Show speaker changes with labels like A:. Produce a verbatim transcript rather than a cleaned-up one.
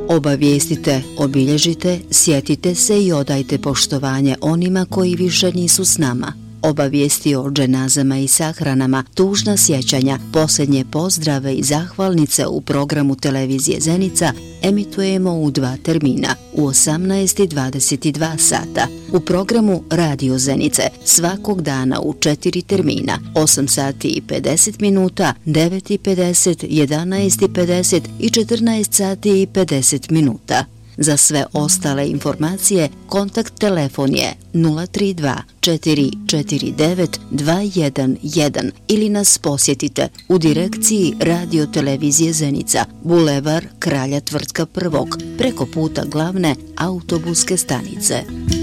A: Obavijestite, obilježite, sjetite se i odajte poštovanje onima koji više nisu s nama. Obavijesti o dženazama i sahranama, tužna sjećanja, posljednje pozdrave i zahvalnice u programu televizije Zenica emitujemo u dva termina, u osamnaest i dvadeset dva sata. U programu Radio Zenice svakog dana u četiri termina, osam sati i pedeset minuta, devet i pedeset, jedanaest i pedeset i četrnaest sati i pedeset minuta. Za sve ostale informacije kontakt telefon je nula tri dva četiri četiri devet dva jedan jedan ili nas posjetite u direkciji Radio Televizije Zenica, Bulevar Kralja Tvrtka prvog, preko puta glavne autobuske stanice.